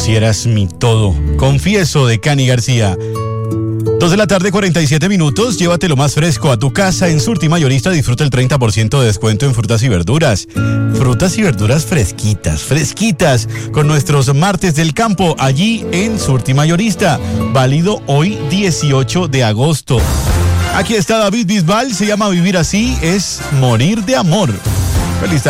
si eras mi todo. Confieso, de Cani García. 2 de la tarde, 47 minutos. Llévate lo más fresco a tu casa en Surti Mayorista. Disfruta el 30% de descuento en frutas y verduras. Frutas y verduras fresquitas, fresquitas, con nuestros martes del campo allí en Surti Mayorista. Válido hoy 18 de agosto. Aquí está David Bisbal, se llama Vivir Así, es morir de amor. Feliz tarde.